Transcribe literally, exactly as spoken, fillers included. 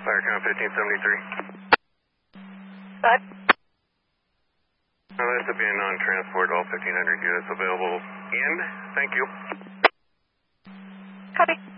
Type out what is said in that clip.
Fire count fifteen seventy-three. Five. Well, this will be a non-transport, all fifteen hundred units available in. Thank you. Copy.